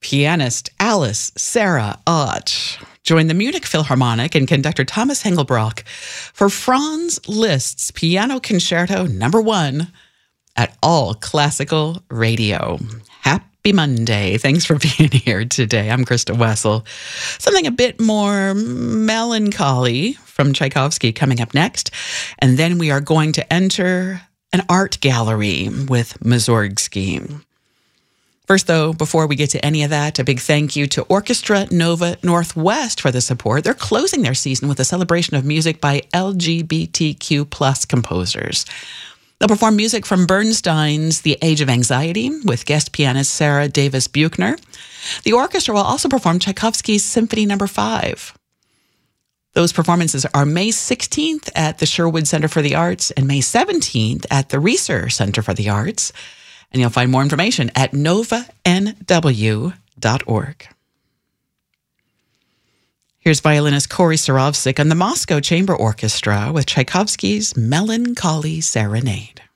pianist Alice Sarah Ott joined the Munich Philharmonic and conductor Thomas Hengelbrock for Franz Liszt's Piano Concerto No. 1 at All Classical Radio. Happy Monday. Thanks for being here today. I'm Krista Wessel. Something a bit more melancholy from Tchaikovsky coming up next. And then we are going to enter an art gallery with Mussorgsky. First, though, before we get to any of that, a big thank you to Orchestra Nova Northwest for the support. They're closing their season with a celebration of music by LGBTQ plus composers. They'll perform music from Bernstein's The Age of Anxiety with guest pianist Sarah Davis Buchner. The orchestra will also perform Tchaikovsky's Symphony No. 5. Those performances are May 16th at the Sherwood Center for the Arts and May 17th at the Reser Center for the Arts. And you'll find more information at novanw.org. Here's violinist Corey Surovsik and the Moscow Chamber Orchestra with Tchaikovsky's Melancholy Serenade.